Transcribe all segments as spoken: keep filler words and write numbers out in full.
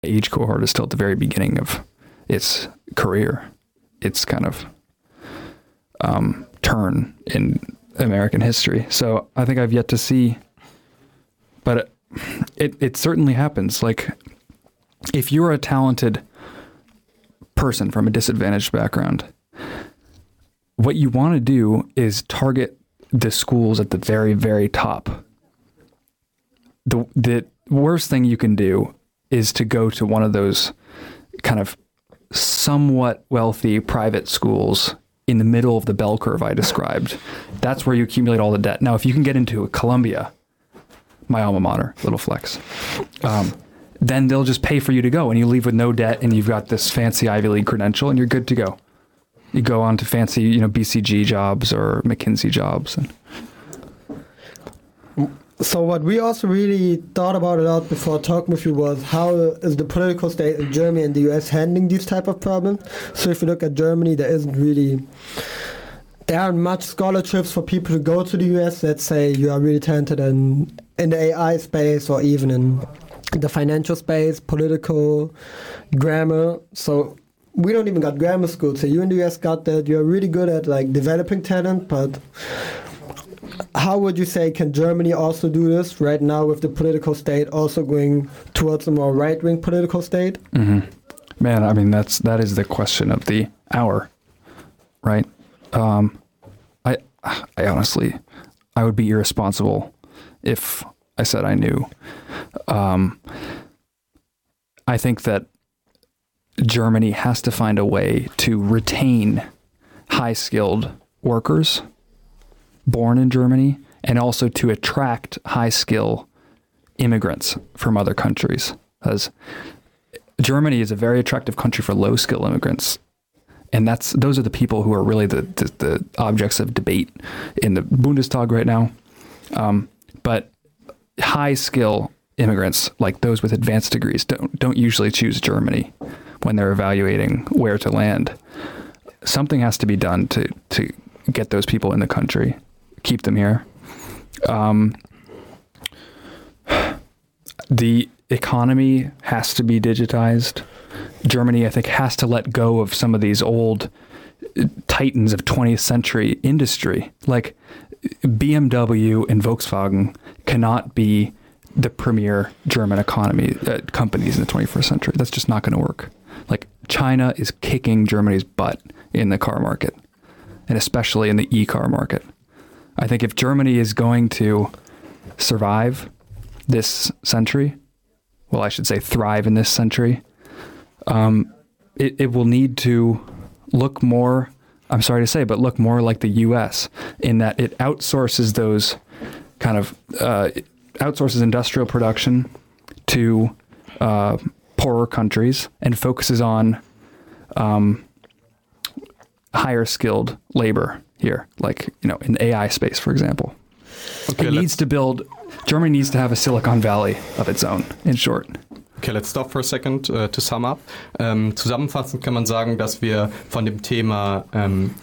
age cohort is still at the very beginning of its career, its kind of um, turn in American history. So I think I've yet to see, but it, it certainly happens. Like, if you're a talented person from a disadvantaged background, what you want to do is target the schools at the very, very top. The the worst thing you can do is to go to one of those kind of somewhat wealthy private schools in the middle of the bell curve I described. That's where you accumulate all the debt. Now, if you can get into Columbia, my alma mater, little flex, um, then they'll just pay for you to go, and you leave with no debt, and you've got this fancy Ivy League credential, and you're good to go. You go on to fancy, you know, B C G jobs or McKinsey jobs. And so what we also really thought about a lot before talking with you was how is the political state in Germany and the U S handling these type of problems. So if you look at Germany, there isn't really, there aren't much scholarships for people to go to the U S. Let's say you are really talented in, in the A I space or even in the financial space, political, grammar. So we don't even got grammar school. So you in the U S got that. You're really good at like developing talent, but how would you say can Germany also do this right now with the political state also going towards a more right-wing political state? Mm-hmm. Man, I mean, that's that is the question of the hour, right? Um, I I honestly, I would be irresponsible if I said I knew. Um, I think that Germany has to find a way to retain high-skilled workers born in Germany, and also to attract high-skill immigrants from other countries. Because Germany is a very attractive country for low-skill immigrants, and that's those are the people who are really the, the, the objects of debate in the Bundestag right now. Um, but high-skill immigrants, like those with advanced degrees, don't don't usually choose Germany when they're evaluating where to land. Something has to be done to to get those people in the country, keep them here. Um, the economy has to be digitized. Germany, I think, has to let go of some of these old titans of twentieth century industry. Like B M W and Volkswagen cannot be the premier German economy uh, companies in the twenty-first century. That's just not going to work. Like China is kicking Germany's butt in the car market, and especially in the e-car market. I think if Germany is going to survive this century, well, I should say thrive in this century, um, it, it will need to look more, I'm sorry to say, but look more like the U S in that it outsources those kind of, uh, outsources industrial production to uh, poorer countries and focuses on um, higher skilled labor here, like, you know, in the A I space, for example. Okay, it needs to build, Germany needs to have a Silicon Valley of its own, in short. Okay, let's stop for a second uh, to sum up. Ähm, zusammenfassend kann man sagen, dass wir von dem Thema ähm,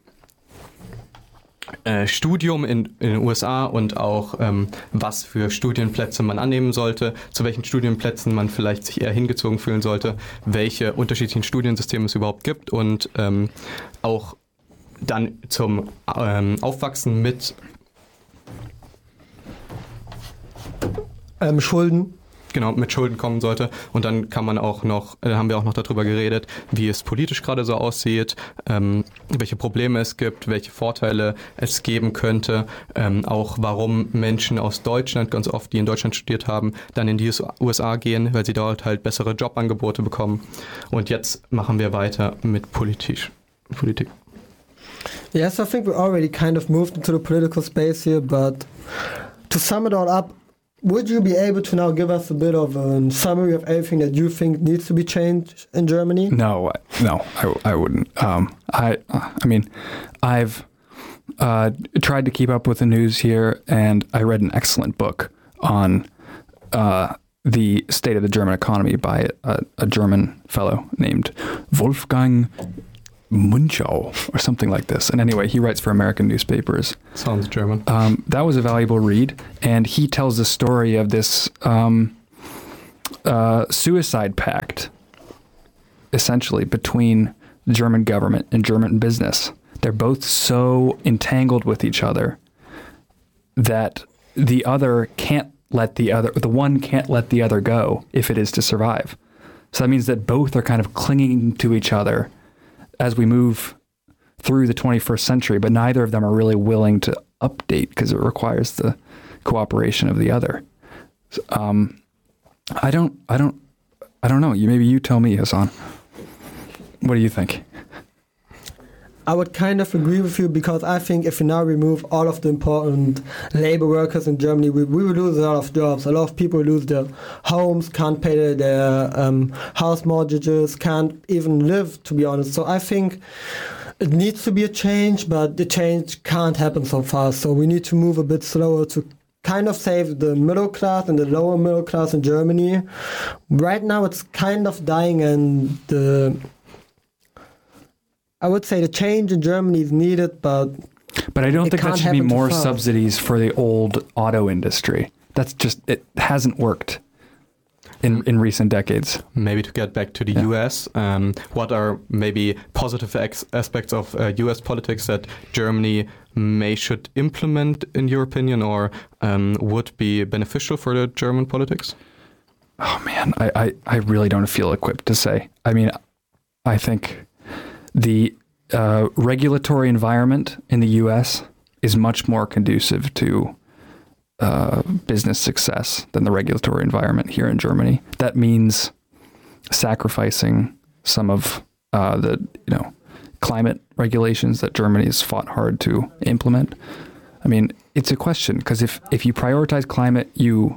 äh, Studium in, in den U S A und auch ähm, was für Studienplätze man annehmen sollte, zu welchen Studienplätzen man vielleicht sich eher hingezogen fühlen sollte, welche unterschiedlichen Studiensysteme es überhaupt gibt und ähm, auch dann zum ähm, Aufwachsen mit ähm, Schulden. Genau, mit Schulden kommen sollte. Und dann kann man auch noch, äh, haben wir auch noch darüber geredet, wie es politisch gerade so aussieht, ähm, welche Probleme es gibt, welche Vorteile es geben könnte, ähm, auch warum Menschen aus Deutschland, ganz oft, die in Deutschland studiert haben, dann in die U S A gehen, weil sie dort halt bessere Jobangebote bekommen. Und jetzt machen wir weiter mit politisch, Politik. Yes, I think we already kind of moved into the political space here, but to sum it all up, would you be able to now give us a bit of a summary of everything that you think needs to be changed in Germany? No, no, I, I wouldn't. Um, I, I mean, I've uh, tried to keep up with the news here, and I read an excellent book on uh, the state of the German economy by a, a German fellow named Wolfgang Munchau or something like this. And anyway, he writes for American newspapers. Sounds German. Um, that was a valuable read. And he tells the story of this um, uh, suicide pact, essentially, between the German government and German business. They're both so entangled with each other that the other can't let the other, the one can't let the other go if it is to survive. So that means that both are kind of clinging to each other as we move through the twenty-first century, but neither of them are really willing to update because it requires the cooperation of the other. Um, I don't, I don't, I don't know. You maybe you tell me, Hassan. What do you think? I would kind of agree with you, because I think if we now remove all of the important labor workers in Germany, we, we will lose a lot of jobs. A lot of people lose their homes, can't pay their um, house mortgages, can't even live, to be honest. So I think it needs to be a change, but the change can't happen so fast. So we need to move a bit slower to kind of save the middle class and the lower middle class in Germany. Right now it's kind of dying, and the I would say the change in Germany is needed, but but I don't think that should be more fast. subsidies for the old auto industry. That's just, it hasn't worked in in recent decades. Maybe to get back to the Yeah. U S, um, what are maybe positive ex- aspects of uh, U S politics that Germany may should implement, in your opinion, or um, would be beneficial for the German politics? Oh man, I, I, I really don't feel equipped to say. I mean, I think the uh, regulatory environment in the U S is much more conducive to uh, business success than the regulatory environment here in Germany. That means sacrificing some of uh, the you know climate regulations that Germany has fought hard to implement. I mean, it's a question, because if if you prioritize climate, you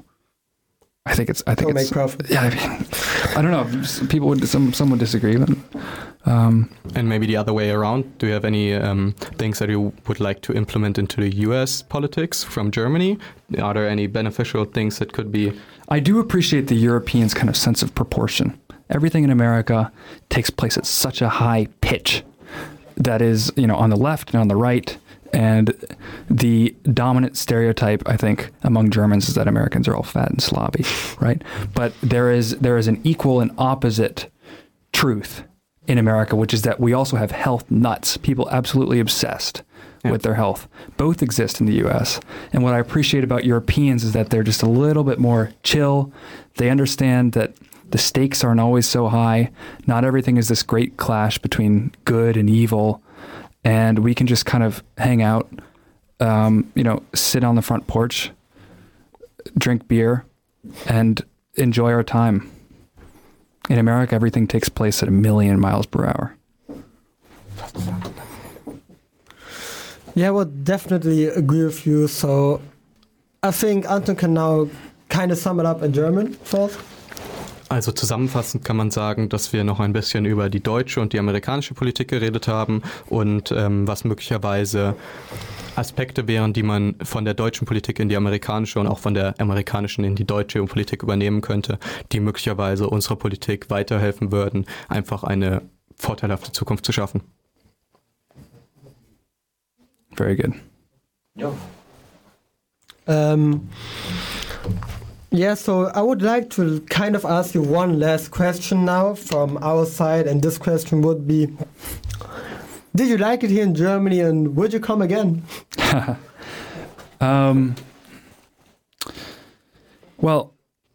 I think it's. I think Don't it's. make profit. Yeah, I mean, I don't know. People would. Some. Some would disagree, but. Um, and maybe the other way around. Do you have any um, things that you would like to implement into the U S politics from Germany? Are there any beneficial things that could be? I do appreciate the Europeans' kind of sense of proportion. Everything in America takes place at such a high pitch that is, you know, on the left and on the right. And the dominant stereotype, I think, among Germans is that Americans are all fat and slobby, right? But there is there is an equal and opposite truth in America, which is that we also have health nuts, people absolutely obsessed yeah. with their health. Both exist in the U S. And what I appreciate about Europeans is that they're just a little bit more chill. They understand that the stakes aren't always so high. Not everything is this great clash between good and evil. And we can just kind of hang out, um, you know, sit on the front porch, drink beer, and enjoy our time. In America, everything takes place at a million miles per hour. Yeah, I would definitely agree with you. So I think Anton can now kind of sum it up in German for us. Also zusammenfassend kann man sagen, dass wir noch ein bisschen über die deutsche und die amerikanische Politik geredet haben und ähm, was möglicherweise Aspekte wären, die man von der deutschen Politik in die amerikanische und auch von der amerikanischen in die deutsche Politik übernehmen könnte, die möglicherweise unserer Politik weiterhelfen würden, einfach eine vorteilhafte Zukunft zu schaffen. Very good. Yeah. Um, yeah, so I would like to kind of ask you one last question now from our side, and this question would be, did you like it here in Germany, and would you come again? um, well,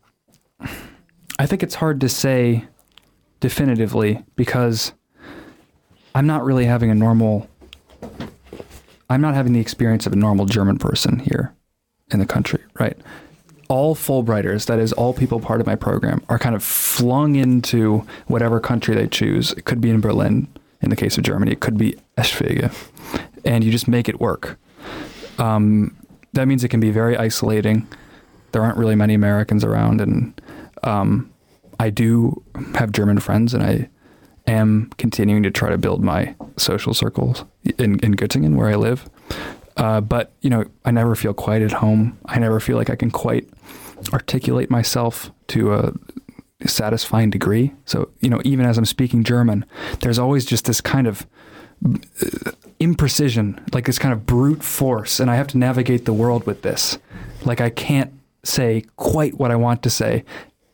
I think it's hard to say definitively because I'm not really having a normal, I'm not having the experience of a normal German person here in the country, right? All Fulbrighters, that is all people part of my program, are kind of flung into whatever country they choose. It could be in Berlin, in the case of Germany, it could be Eschwege, and you just make it work. Um, that means it can be very isolating. There aren't really many Americans around, and um, I do have German friends, and I am continuing to try to build my social circles in, in Göttingen, where I live. Uh, but, you know, I never feel quite at home. I never feel like I can quite articulate myself to a satisfying degree. So, you know, even as I'm speaking German, there's always just this kind of imprecision, like this kind of brute force, and I have to navigate the world with this. Like I can't say quite what I want to say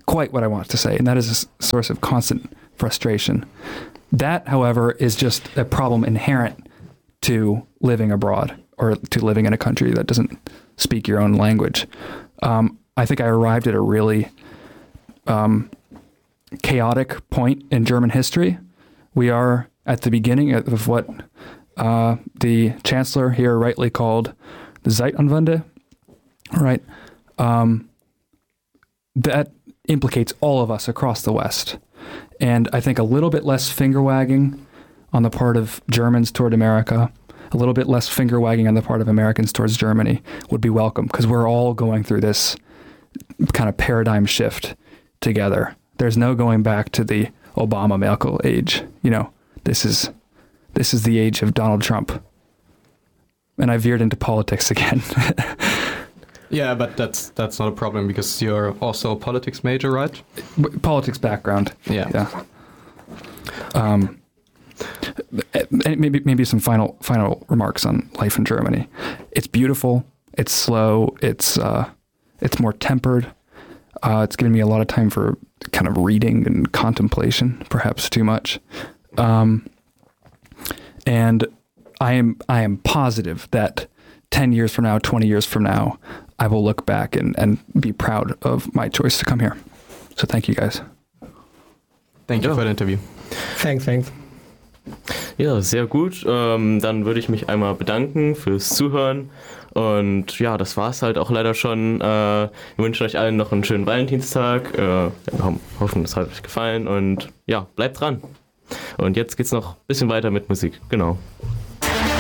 quite what I want to say, and that is a source of constant frustration. That, however, is just a problem inherent to living abroad or to living in a country that doesn't speak your own language. Um, I think I arrived at a really um, chaotic point in German history. We are at the beginning of what uh, the chancellor here rightly called the Zeitenwende, right? Um, that implicates all of us across the West. And I think a little bit less finger wagging on the part of Germans toward America, a little bit less finger wagging on the part of Americans towards Germany would be welcome, because we're all going through this kind of paradigm shift together. There's no going back to the Obama-Merkel age. You know, this is this is the age of Donald Trump. And I veered into politics again. Yeah, but that's that's not a problem because you're also a politics major, right? Politics background. Yeah. Yeah. Um, maybe maybe some final final remarks on life in Germany. It's beautiful. It's slow. It's uh, it's more tempered. Uh, it's given me a lot of time for kind of reading and contemplation, perhaps too much. Um, and I am I am positive that ten years from now, twenty years from now, I will look back and, and be proud of my choice to come here. So thank you guys. Thank you Ja. for the interview. Thanks, thanks. Ja, sehr gut. Ähm, dann würde ich mich einmal bedanken fürs Zuhören. Und ja, das war's halt auch leider schon. Äh, wir wünschen euch allen noch einen schönen Valentinstag. Äh, ja, wir haben, hoffen, es hat euch gefallen. Und ja, bleibt dran. Und jetzt geht's noch ein bisschen weiter mit Musik. Genau.